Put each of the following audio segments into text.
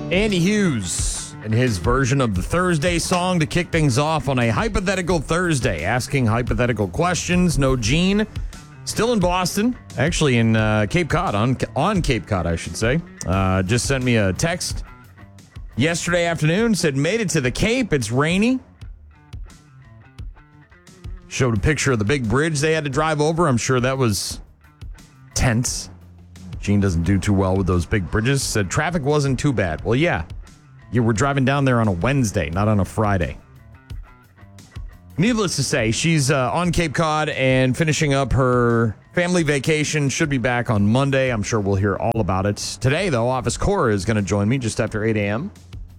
Andy Hughes and his version of the Thursday song to kick things off on a hypothetical Thursday, asking hypothetical questions. No Gene, still in Boston, actually in Cape Cod, on Cape Cod, I should say. Just sent me a text yesterday afternoon, said made it to the Cape, it's rainy. Showed a picture of the big bridge they had to drive over. I'm sure that was tense. Gene doesn't do too well with those big bridges. Said traffic wasn't too bad. Well, yeah. You were driving down there on a Wednesday, not on a Friday. Needless to say, she's on Cape Cod and finishing up her family vacation. Should be back on Monday. I'm sure we'll hear all about it. Today, though, Office Cora is going to join me just after 8 a.m.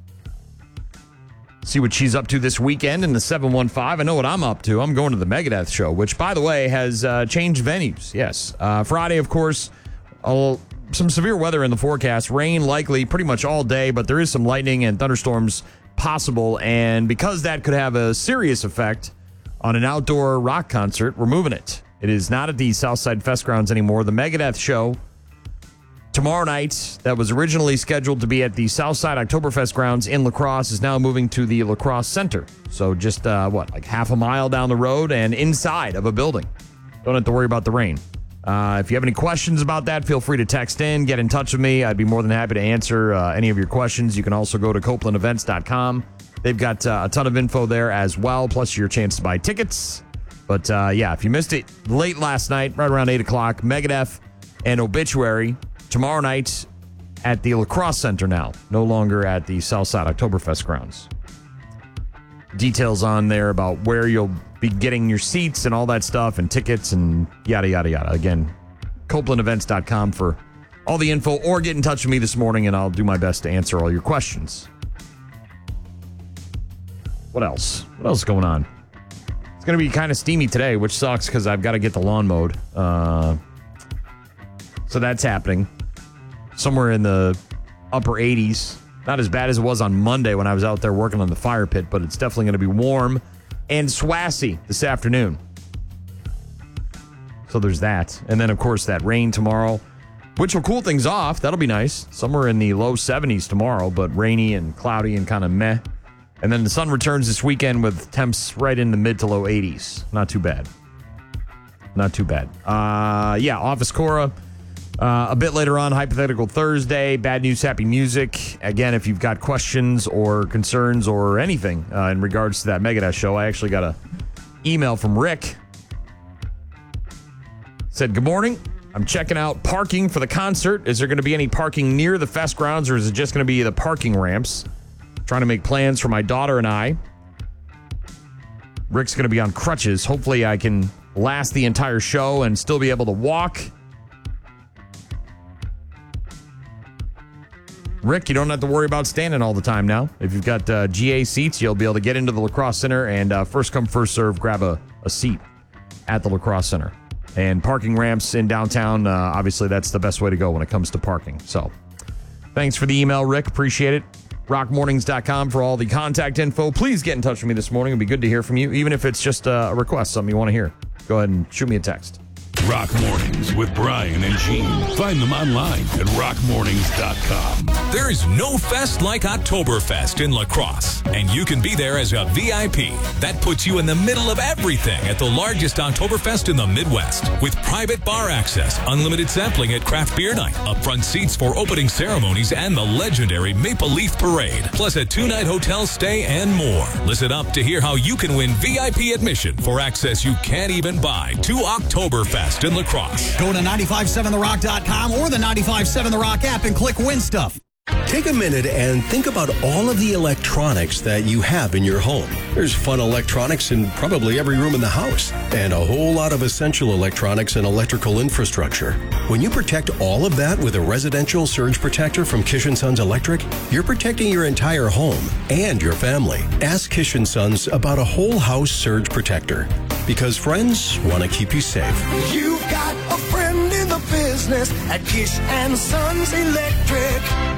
See what she's up to this weekend in the 715. I know what I'm up to. I'm going to the Megadeth show, which, by the way, has changed venues. Yes. Friday, of course, some severe weather in the forecast. Rain likely pretty much all day, but there is some lightning and thunderstorms possible. And because that could have a serious effect on an outdoor rock concert, we're moving it. It is not at the Southside Fest grounds anymore. The Megadeth show tomorrow night that was originally scheduled to be at the Southside Oktoberfest grounds in La Crosse is now moving to the La Crosse Center. So just, like half a mile down the road and inside of a building. Don't have to worry about the rain. If you have any questions about that, feel free to text in, get in touch with me. I'd be more than happy to answer any of your questions. You can also go to CopelandEvents.com. They've got a ton of info there as well, plus your chance to buy tickets. But yeah, if you missed it late last night, right around 8 o'clock, Megadeth and Obituary tomorrow night at the La Crosse Center now, no longer at the Southside Oktoberfest grounds. Details on there about where you'll be getting your seats and all that stuff and tickets and yada, yada, yada. Again, CopelandEvents.com for all the info, or get in touch with me this morning and I'll do my best to answer all your questions. What else? What else is going on? It's going to be kind of steamy today, which sucks because I've got to get the lawn mowed. So that's happening. Somewhere in the upper 80s. Not as bad as it was on Monday when I was out there working on the fire pit, but it's definitely going to be warm and swassy this afternoon. So there's that. And then, of course, that rain tomorrow, which will cool things off. That'll be nice. Somewhere in the low 70s tomorrow, but rainy and cloudy and kind of meh. And then the sun returns this weekend with temps right in the mid to low 80s. Not too bad. Not too bad. Yeah, Office Cora. A bit later on, Hypothetical Thursday, Bad News, Happy Music. Again, if you've got questions or concerns or anything in regards to that Megadeth show, I actually got an email from Rick. Said, good morning. I'm checking out parking for the concert. Is there going to be any parking near the fest grounds, or is it just going to be the parking ramps? Trying to make plans for my daughter and I. Rick's going to be on crutches. Hopefully I can last the entire show and still be able to walk. Rick, you don't have to worry about standing all the time now. If you've got GA seats, you'll be able to get into the La Crosse Center and first come, first serve, grab a seat at the La Crosse Center. And parking ramps in downtown, obviously that's the best way to go when it comes to parking. So thanks for the email, Rick. Appreciate it. rockmornings.com for all the contact info. Please get in touch with me this morning. It'd be good to hear from you, even if it's just a request, something you want to hear. Go ahead and shoot me a text. Rock Mornings with Brian and Gene. Find them online at rockmornings.com. There is no fest like Oktoberfest in La Crosse, and you can be there as a VIP. That puts you in the middle of everything at the largest Oktoberfest in the Midwest. With private bar access, unlimited sampling at craft beer night, upfront seats for opening ceremonies, and the legendary Maple Leaf Parade, plus a 2-night hotel stay and more. Listen up to hear how you can win VIP admission for access you can't even buy to Oktoberfest in La Crosse. Go to 957therock.com or the 957 The Rock app and click Win Stuff. Take a minute and think about all of the electronics that you have in your home. There's fun electronics in probably every room in the house, and a whole lot of essential electronics and electrical infrastructure. When you protect all of that with a residential surge protector from Kish & Sons Electric, you're protecting your entire home and your family. Ask Kish & Sons about a whole house surge protector, because friends want to keep you safe. You've got a friend in the business at Kish & Sons Electric.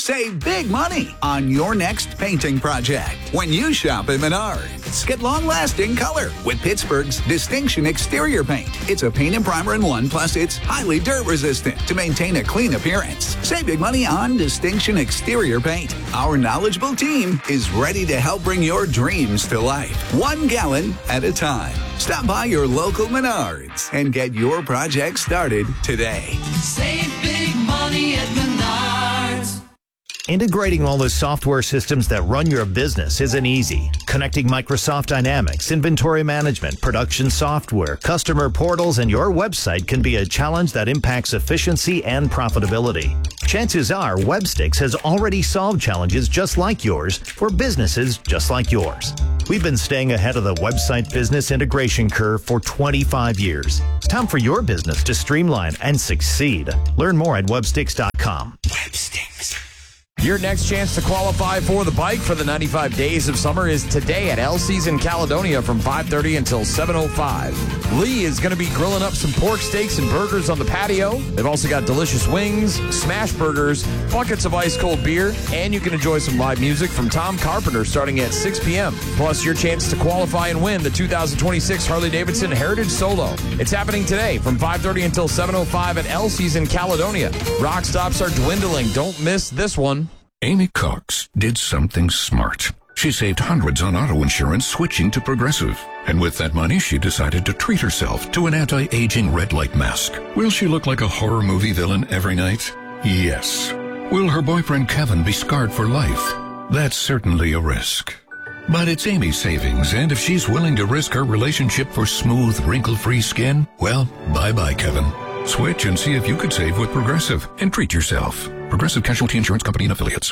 Save big money on your next painting project when you shop at Menards. Get long-lasting color with Pittsburgh's Distinction Exterior Paint. It's a paint and primer in one, plus it's highly dirt-resistant to maintain a clean appearance. Save big money on Distinction Exterior Paint. Our knowledgeable team is ready to help bring your dreams to life, 1 gallon at a time. Stop by your local Menards and get your project started today. Save big money at Menards. Integrating all the software systems that run your business isn't easy. Connecting Microsoft Dynamics, inventory management, production software, customer portals, and your website can be a challenge that impacts efficiency and profitability. Chances are Webstix has already solved challenges just like yours for businesses just like yours. We've been staying ahead of the website business integration curve for 25 years. It's time for your business to streamline and succeed. Learn more at Webstix.com. Webstix. Your next chance to qualify for the bike for the 95 Days of Summer is today at Elsie's in Caledonia from 5:30 until 7:05. Lee is going to be grilling up some pork steaks and burgers on the patio. They've also got delicious wings, smash burgers, buckets of ice-cold beer, and you can enjoy some live music from Tom Carpenter starting at 6 p.m. Plus, your chance to qualify and win the 2026 Harley-Davidson Heritage Solo. It's happening today from 5:30 until 7:05 at Elsie's in Caledonia. Rock stops are dwindling. Don't miss this one. Amy Cox did something smart. She saved hundreds on auto insurance switching to Progressive. And with that money, she decided to treat herself to an anti-aging red light mask. Will she look like a horror movie villain every night? Yes. Will her boyfriend Kevin be scarred for life? That's certainly a risk. But it's Amy's savings, and if she's willing to risk her relationship for smooth, wrinkle-free skin, well, bye-bye, Kevin. Switch and see if you could save with Progressive and treat yourself. Progressive Casualty Insurance Company and Affiliates.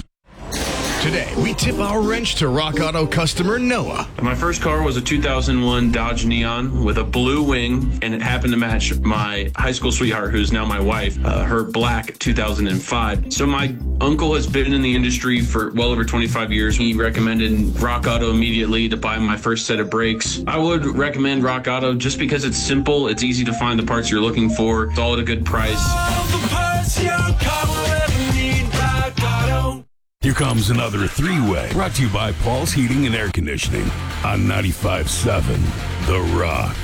Today, we tip our wrench to Rock Auto customer Noah. My first car was a 2001 Dodge Neon with a blue wing, and it happened to match my high school sweetheart, who's now my wife, her black 2005. So my uncle has been in the industry for well over 25 years. He recommended Rock Auto immediately to buy my first set of brakes. I would recommend Rock Auto just because it's simple, it's easy to find the parts you're looking for, it's all at a good price. All the parts your car will ever need, Rock Auto. Here comes another three-way, brought to you by Paul's Heating and Air Conditioning on 95.7 The Rock.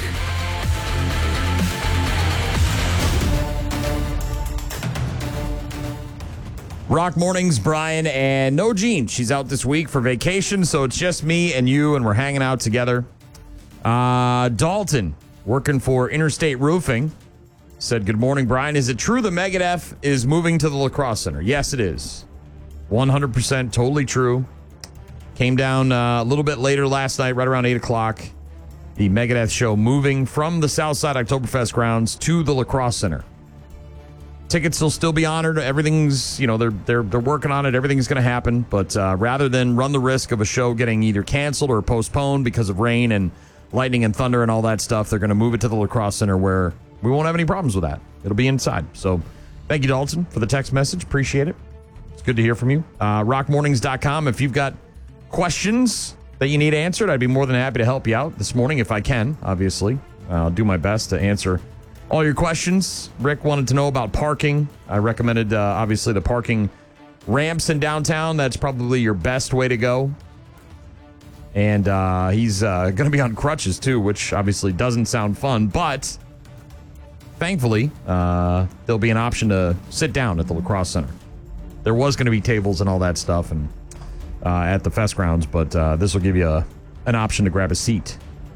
Rock Mornings, Brian, and no Jean. She's out this week for vacation, so it's just me and you, and we're hanging out together. Dalton, working for Interstate Roofing, said, good morning, Brian. Is it true the Megadeth is moving to the Lacrosse Center? Yes, it is. 100% totally true. Came down a little bit later last night, right around 8 o'clock. The Megadeth show moving from the Southside Oktoberfest grounds to the Lacrosse Center. Tickets will still be honored. Everything's, they're working on it. Everything's going to happen. But rather than run the risk of a show getting either canceled or postponed because of rain and lightning and thunder and all that stuff, they're going to move it to the Lacrosse Center where we won't have any problems with that. It'll be inside. So thank you, Dalton, for the text message. Appreciate it. It's good to hear from you. Rockmornings.com. If you've got questions that you need answered, I'd be more than happy to help you out this morning if I can, obviously. I'll do my best to answer all your questions. Rick wanted to know about parking. I recommended, obviously, the parking ramps in downtown. That's probably your best way to go. And he's going to be on crutches, too, which obviously doesn't sound fun. But thankfully, there'll be an option to sit down at the Lacrosse Center. There was going to be tables and all that stuff and at the fest grounds, but this will give you an option to grab a seat.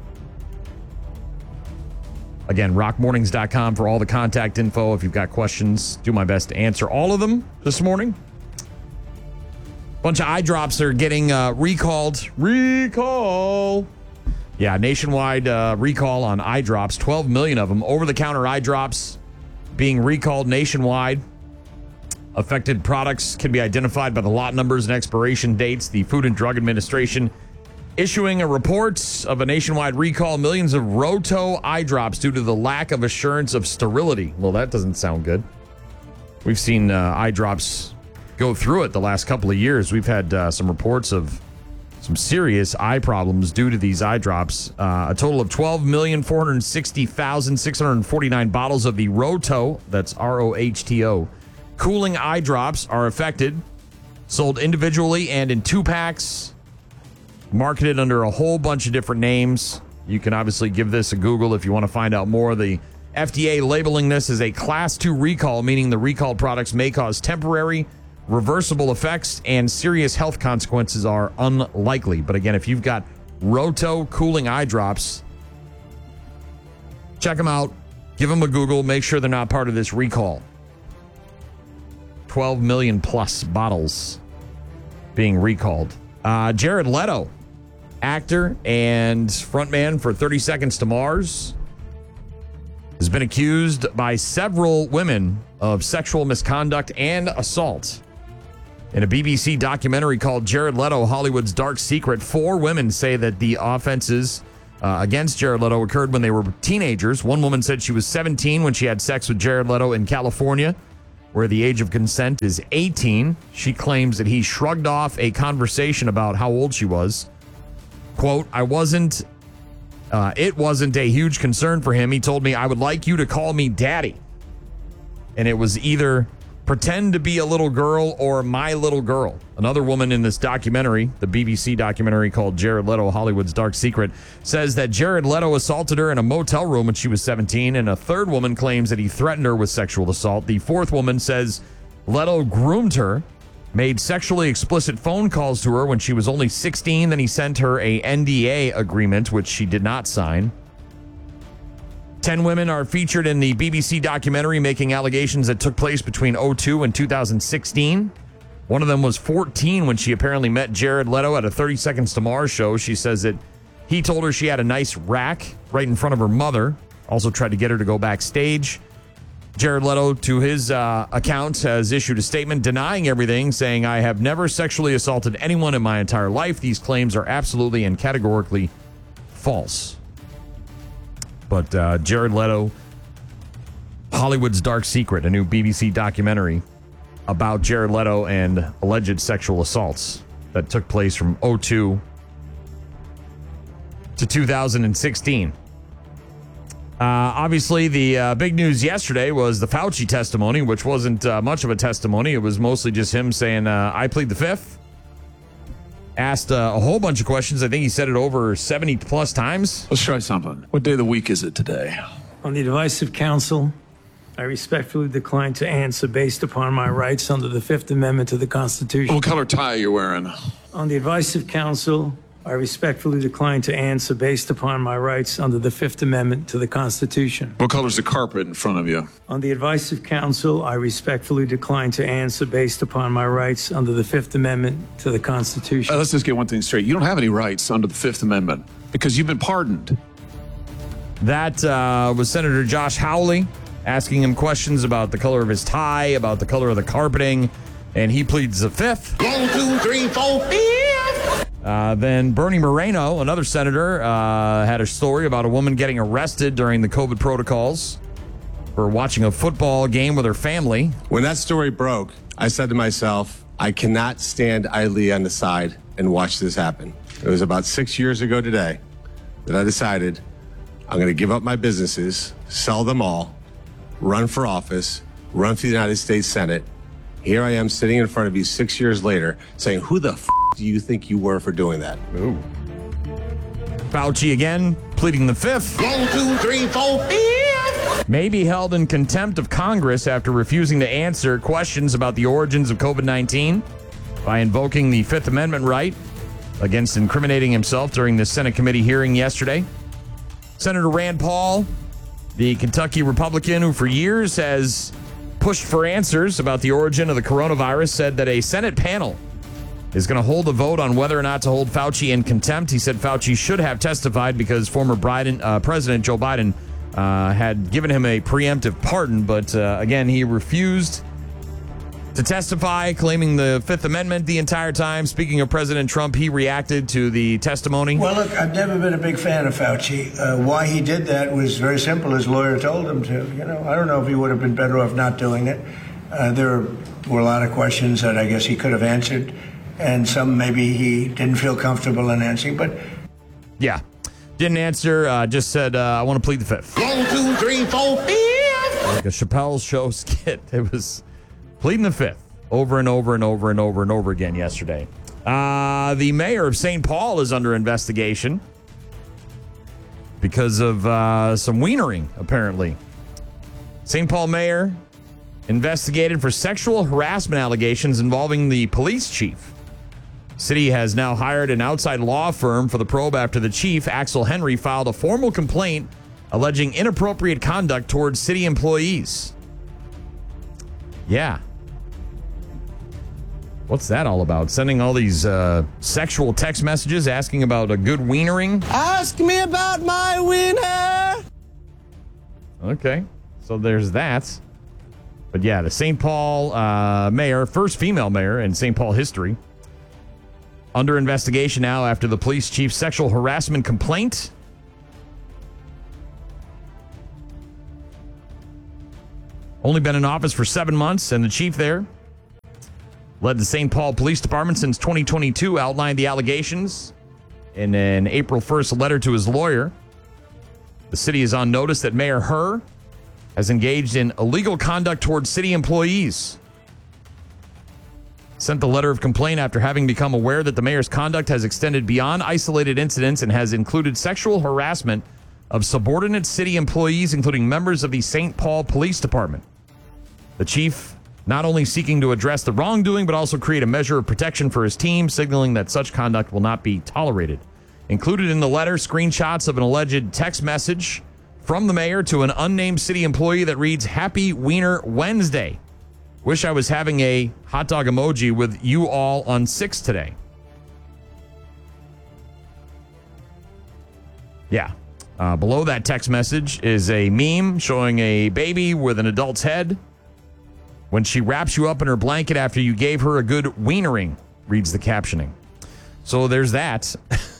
Again, rockmornings.com for all the contact info. If you've got questions, do my best to answer all of them this morning. Bunch of eye drops are getting recalled. Recall! Yeah, nationwide recall on eye drops. 12 million of them. Over-the-counter eye drops being recalled nationwide. Affected products can be identified by the lot numbers and expiration dates. The Food and Drug Administration issuing a report of a nationwide recall. Millions of Roto eye drops due to the lack of assurance of sterility. Well, that doesn't sound good. We've seen eye drops go through it the last couple of years. We've had some reports of some serious eye problems due to these eye drops. A total of 12,460,649 bottles of the Roto, that's ROHTO, cooling eye drops are affected. sold individually and in 2-packs, marketed under a whole bunch of different names. You can obviously give this a Google if you want to find out more. The FDA labeling this as a Class 2 recall, meaning the recalled products may cause temporary, reversible effects, and serious health consequences are unlikely. But again, if you've got Roto cooling eye drops, check them out. Give them a Google. Make sure they're not part of this recall. 12 million plus bottles being recalled. Jared Leto, actor and frontman for 30 Seconds to Mars, has been accused by several women of sexual misconduct and assault. In a BBC documentary called Jared Leto, Hollywood's Dark Secret, 4 women say that the offenses against Jared Leto occurred when they were teenagers. One woman said she was 17 when she had sex with Jared Leto in California, where the age of consent is 18. She claims that he shrugged off a conversation about how old she was. Quote, it wasn't a huge concern for him. He told me, I would like you to call me daddy. And it was either pretend to be a little girl or my little girl. Another woman in this documentary, the BBC documentary called Jared Leto, Hollywood's Dark Secret, says that Jared Leto assaulted her in a motel room when she was 17, and a third woman claims that he threatened her with sexual assault. The fourth woman says Leto groomed her, made sexually explicit phone calls to her when she was only 16, then he sent her a NDA agreement, which she did not sign. 10 women are featured in the BBC documentary making allegations that took place between 2002 and 2016. One of them was 14 when she apparently met Jared Leto at a 30 Seconds to Mars show. She says that he told her she had a nice rack right in front of her mother. Also tried to get her to go backstage. Jared Leto, to his account, has issued a statement denying everything, saying, I have never sexually assaulted anyone in my entire life. These claims are absolutely and categorically false. But Jared Leto, Hollywood's Dark Secret, a new BBC documentary about Jared Leto and alleged sexual assaults that took place from 2002 to 2016. Obviously, the big news yesterday was the Fauci testimony, which wasn't much of a testimony. It was mostly just him saying, I plead the fifth. Asked a whole bunch of questions. I think he said it over 70 plus times. Let's try something. What day of the week is it today? On the advice of counsel, I respectfully decline to answer based upon my rights under the Fifth Amendment to the Constitution. What color tie are you wearing? On the advice of counsel, I respectfully decline to answer based upon my rights under the Fifth Amendment to the Constitution. What color's the carpet in front of you? On the advice of counsel, I respectfully decline to answer based upon my rights under the Fifth Amendment to the Constitution. Let's just get one thing straight. You don't have any rights under the Fifth Amendment because you've been pardoned. That was Senator Josh Hawley asking him questions about the color of his tie, about the color of the carpeting, and he pleads the fifth. 1, 2, 3, 4, 5. Then Bernie Moreno, another senator, had a story about a woman getting arrested during the COVID protocols for watching a football game with her family. When that story broke, I said to myself, I cannot stand idly on the side and watch this happen. It was about 6 years ago today that I decided I'm going to give up my businesses, sell them all, run for office, run for the United States Senate. Here I am sitting in front of you 6 years later saying, who the do you think you were for doing that? Ooh. Fauci again, pleading the fifth. 1, 2, 3, 4, 5. May be held in contempt of Congress after refusing to answer questions about the origins of COVID-19 by invoking the Fifth Amendment right against incriminating himself during the Senate committee hearing yesterday. Senator Rand Paul, the Kentucky Republican who for years has pushed for answers about the origin of the coronavirus, said that a Senate panel is going to hold a vote on whether or not to hold Fauci in contempt. He said Fauci should have testified because former President Joe Biden had given him a preemptive pardon. But again, he refused to testify, claiming the Fifth Amendment the entire time. Speaking of President Trump, he reacted to the testimony. Well, look, I've never been a big fan of Fauci. Why he did that was very simple. His lawyer told him to. You know, I don't know if he would have been better off not doing it. There were a lot of questions that I guess he could have answered, and some maybe he didn't feel comfortable in answering, but... Yeah, didn't answer, just said, I want to plead the fifth. 1, 2, 3, 4, 5. Like a Chappelle Show skit. It was pleading the fifth. over and over and over and over and over again yesterday. The mayor of St. Paul is under investigation because of some wienering, apparently. St. Paul mayor investigated for sexual harassment allegations involving the police chief. City has now hired an outside law firm for the probe after the chief, Axel Henry, filed a formal complaint alleging inappropriate conduct towards city employees. Yeah. What's that all about? Sending all these sexual text messages asking about a good wienering? Ask me about my wiener. Okay, so there's that. But yeah, the St. Paul mayor, first female mayor in St. Paul history, under investigation now after the police chief's sexual harassment complaint. Only been in office for 7 months, and the chief there led the St. Paul Police Department since 2022, outlined the allegations in an April 1st letter to his lawyer. The city is on notice that Mayor Herr has engaged in illegal conduct towards city employees. Sent the letter of complaint after having become aware that the mayor's conduct has extended beyond isolated incidents and has included sexual harassment of subordinate city employees, including members of the St. Paul Police Department. The chief not only seeking to address the wrongdoing, but also create a measure of protection for his team, signaling that such conduct will not be tolerated. Included in the letter, screenshots of an alleged text message from the mayor to an unnamed city employee that reads, "Happy Wiener Wednesday. Wish I was having a hot dog emoji with you all on 6 today." Yeah. Below that text message is a meme showing a baby with an adult's head when she wraps you up in her blanket after you gave her a good wienering, reads the captioning. So there's that.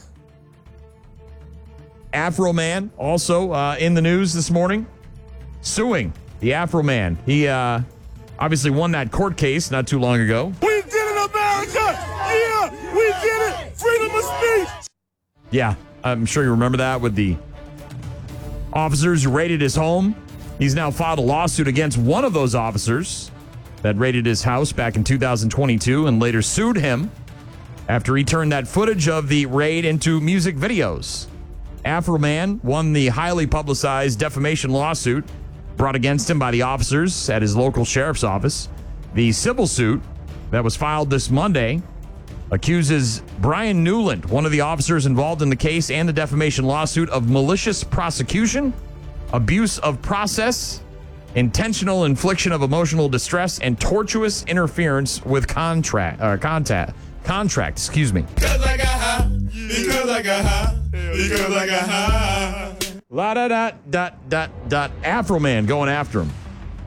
Afro Man also in the news this morning, suing the Afro Man. He obviously won that court case not too long ago. We did it, America! Yeah, we did it! Freedom of speech! Yeah, I'm sure you remember that with the officers who raided his home. He's now filed a lawsuit against one of those officers that raided his house back in 2022 and later sued him after he turned that footage of the raid into music videos. Afro Man won the highly publicized defamation lawsuit brought against him by the officers at his local sheriff's office. The civil suit that was filed this Monday accuses Brian Newland, one of the officers involved in the case and the defamation lawsuit, of malicious prosecution, abuse of process, intentional infliction of emotional distress, and tortuous interference with contract. Excuse me. Because I got high. Because I got high. Because I got high. La da da dot dot dot. Afro Man going after him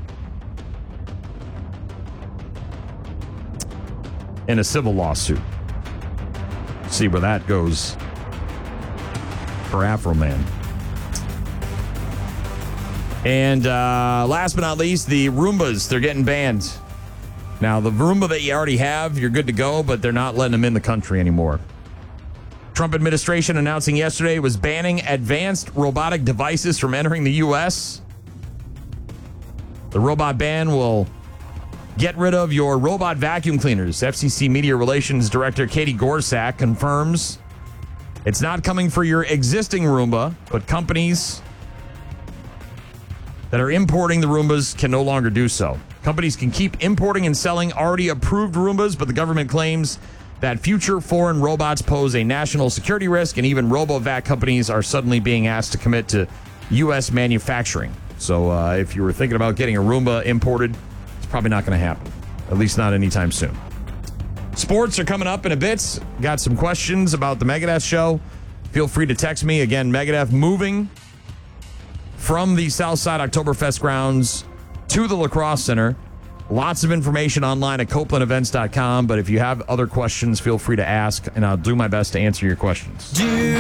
in a civil lawsuit. See where that goes for Afro Man. And last but not least, the Roombas, they're getting banned. Now, the Roomba that you already have, you're good to go, but they're not letting them in the country anymore. Trump administration announcing yesterday it was banning advanced robotic devices from entering the U.S. The robot ban will get rid of your robot vacuum cleaners. FCC Media Relations Director Katie Gorsak confirms it's not coming for your existing Roomba, but companies that are importing the Roombas can no longer do so. Companies can keep importing and selling already approved Roombas, but the government claims that future foreign robots pose a national security risk, and even RoboVac companies are suddenly being asked to commit to U.S. manufacturing. So if you were thinking about getting a Roomba imported, it's probably not going to happen, at least not anytime soon. Sports are coming up in a bit. Got some questions about the Megadeth show. Feel free to text me. Again, Megadeth moving from the Southside Oktoberfest grounds to the Lacrosse Center. Lots of information online at CopelandEvents.com, but if you have other questions, feel free to ask, and I'll do my best to answer your questions.